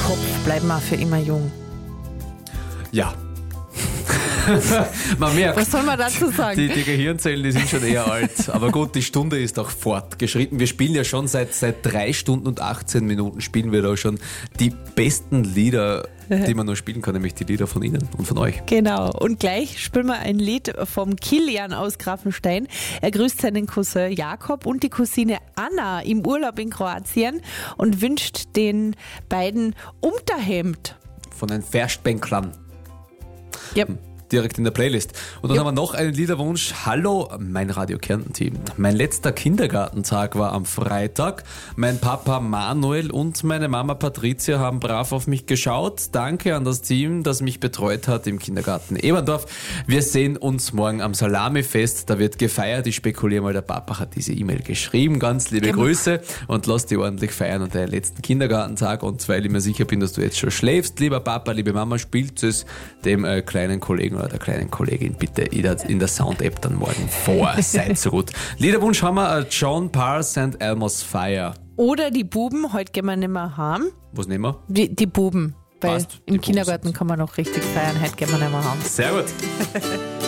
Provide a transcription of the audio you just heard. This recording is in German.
Kopf bleiben wir für immer jung. Ja. Man merkt, Was soll man dazu sagen? die Gehirnzellen, die sind schon eher alt. Aber gut, die Stunde ist auch fortgeschritten. Wir spielen ja schon seit 3 Stunden und 18 Minuten spielen wir da schon die besten Lieder, die man nur spielen kann, nämlich die Lieder von Ihnen und von euch. Genau. Und gleich spielen wir ein Lied vom Kilian aus Grafenstein. Er grüßt seinen Cousin Jakob und die Cousine Anna im Urlaub in Kroatien und wünscht den beiden Unterhemd. Von den Verstbänklern. Ja. Direkt in der Playlist. Und dann haben wir noch einen Liederwunsch. Hallo, mein Radio Kärnten-Team. Mein letzter Kindergartentag war am Freitag. Mein Papa Manuel und meine Mama Patricia haben brav auf mich geschaut. Danke an das Team, das mich betreut hat im Kindergarten Eberndorf. Wir sehen uns morgen am Salamifest. Da wird gefeiert. Ich spekuliere mal, der Papa hat diese E-Mail geschrieben. Ganz liebe Grüße und lass dich ordentlich feiern und deinen letzten Kindergartentag. Und weil ich mir sicher bin, dass du jetzt schon schläfst, lieber Papa, liebe Mama, spielt es dem kleinen Kollegen oder der kleinen Kollegin bitte in der Sound-App dann morgen vor. Seid so gut. Liederwunsch haben wir John Paul St. Elmo's Fire. Oder die Buben, heute gehen wir nicht mehr heim. Was nehmen wir? Die Buben, weil Passt, die im Buben Kindergarten sind's. kann man noch richtig feiern, heute gehen wir nicht mehr heim. Sehr gut.